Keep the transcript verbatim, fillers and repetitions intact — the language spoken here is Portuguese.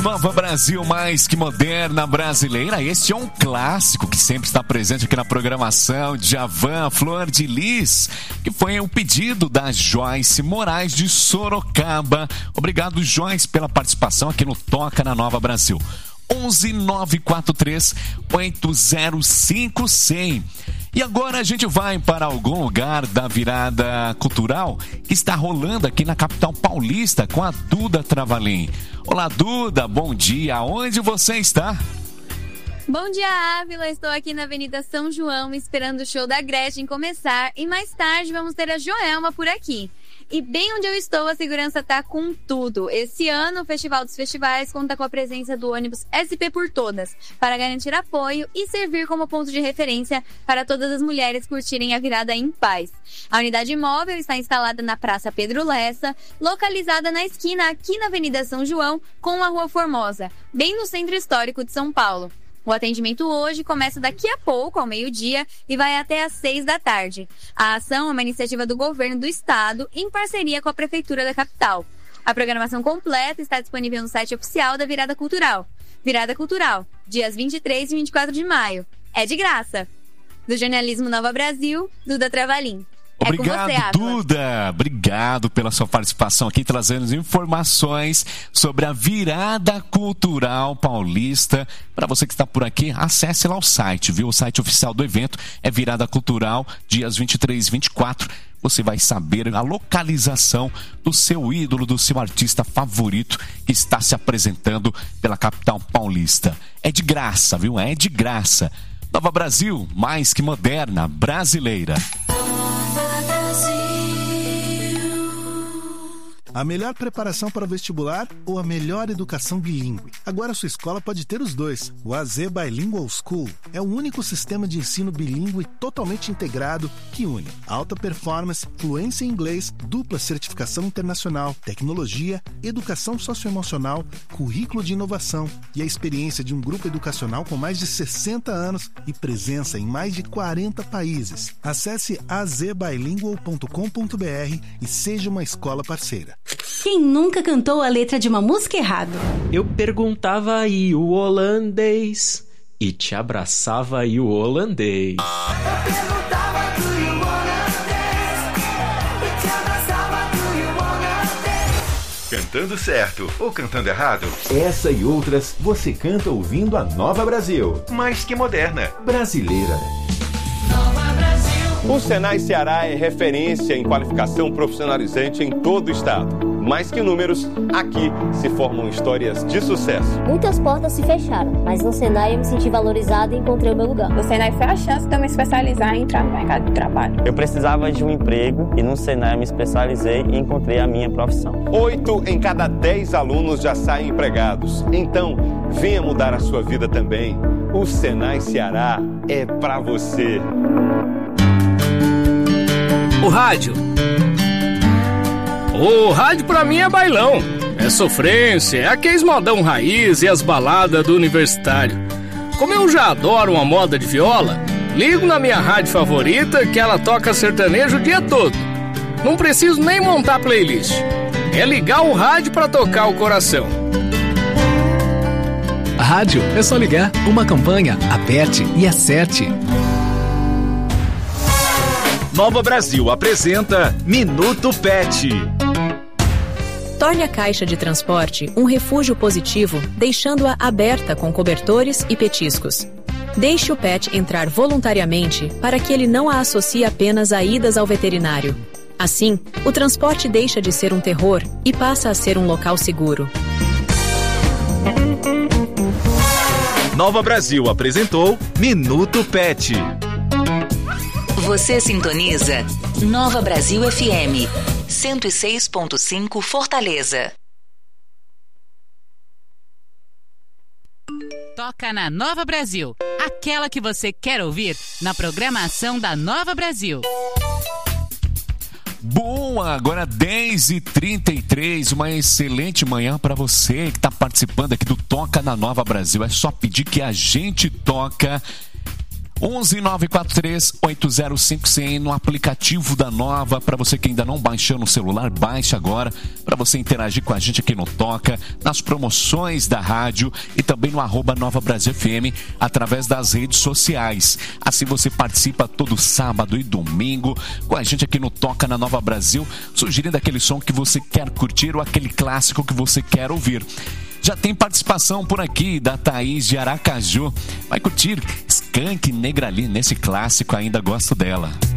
Nova Brasil, mais que moderna brasileira. Este é um clássico que sempre está presente aqui na programação. Djavan, Flor de Lis, que foi o pedido da Joyce Moraes de Sorocaba. Obrigado, Joyce, pela participação aqui no Toca na Nova Brasil. onze nove quatro três oito zero cinco cem. E agora a gente vai para algum lugar da virada cultural que está rolando aqui na capital paulista com a Duda Travalim. Olá, Duda, bom dia. Onde você está? Bom dia, Ávila. Estou aqui na Avenida São João esperando o show da Gretchen começar e mais tarde vamos ter a Joelma por aqui. E bem onde eu estou, a segurança tá com tudo. Esse ano, o Festival dos Festivais conta com a presença do ônibus S P por Todas, para garantir apoio e servir como ponto de referência para todas as mulheres curtirem a virada em paz. A unidade móvel está instalada na Praça Pedro Lessa, localizada na esquina aqui na Avenida São João com a Rua Formosa, bem no centro histórico de São Paulo. O atendimento hoje começa daqui a pouco, ao meio-dia, e vai até às seis da tarde. A ação é uma iniciativa do governo do estado, em parceria com a Prefeitura da capital. A programação completa está disponível no site oficial da Virada Cultural. Virada Cultural, dias vinte e três e vinte e quatro de maio. É de graça. Do Jornalismo Nova Brasil, Duda Travalim. Obrigado, é você, Duda. Obrigado pela sua participação aqui, trazendo informações sobre a virada cultural paulista. Para você que está por aqui, acesse lá o site, viu? O site oficial do evento é Virada Cultural, dias vinte e três e vinte e quatro. Você vai saber a localização do seu ídolo, do seu artista favorito que está se apresentando pela capital paulista. É de graça, viu? É de graça. Nova Brasil, mais que moderna, brasileira. A melhor preparação para o vestibular ou a melhor educação bilíngue? Agora sua escola pode ter os dois. O A Z Bilingual School é o único sistema de ensino bilíngue totalmente integrado que une alta performance, fluência em inglês, dupla certificação internacional, tecnologia, educação socioemocional, currículo de inovação e a experiência de um grupo educacional com mais de sessenta anos e presença em mais de quarenta países. Acesse a z bilingual ponto com ponto b r e seja uma escola parceira. Quem nunca cantou a letra de uma música errado? Eu perguntava aí o holandês e te abraçava aí o holandês. Eu perguntava do you holandês e te abraçava do you holandês. Cantando certo ou cantando errado? Essa e outras você canta ouvindo a Nova Brasil. Mais que moderna, brasileira. O Senai Ceará é referência em qualificação profissionalizante em todo o estado. Mais que números, aqui se formam histórias de sucesso. Muitas portas se fecharam, mas no Senai eu me senti valorizada e encontrei o meu lugar. O Senai foi a chance de eu me especializar e entrar no mercado de trabalho. Eu precisava de um emprego e no Senai eu me especializei e encontrei a minha profissão. Oito em cada dez alunos já saem empregados. Então, venha mudar a sua vida também. O Senai Ceará é pra você. O rádio. O rádio pra mim é bailão. É sofrência, é aqueles modão raiz e as baladas do universitário. Como eu já adoro uma moda de viola, ligo na minha rádio favorita que ela toca sertanejo o dia todo. Não preciso nem montar playlist. É ligar o rádio pra tocar o coração. A rádio é só ligar, uma campanha, aperte e acerte. Nova Brasil apresenta Minuto Pet. Torne a caixa de transporte um refúgio positivo, deixando-a aberta com cobertores e petiscos. Deixe o pet entrar voluntariamente para que ele não a associe apenas a idas ao veterinário. Assim, o transporte deixa de ser um terror e passa a ser um local seguro. Nova Brasil apresentou Minuto Pet. Você sintoniza Nova Brasil F M, cento e seis ponto cinco Fortaleza. Toca na Nova Brasil, aquela que você quer ouvir na programação da Nova Brasil. Bom, agora dez e trinta e três, uma excelente manhã para você que está participando aqui do Toca na Nova Brasil. É só pedir que a gente toca. onze nove quatro três oito zero cinco cem no aplicativo da Nova. Para você que ainda não baixou no celular, baixe agora para você interagir com a gente aqui no Toca, nas promoções da rádio e também no arroba Nova Brasil F M através das redes sociais. Assim você participa todo sábado e domingo com a gente aqui no Toca na Nova Brasil, sugerindo aquele som que você quer curtir ou aquele clássico que você quer ouvir. Já tem participação por aqui da Thaís de Aracaju. Vai curtir Skank Negra Lee nesse clássico, ainda gosto dela.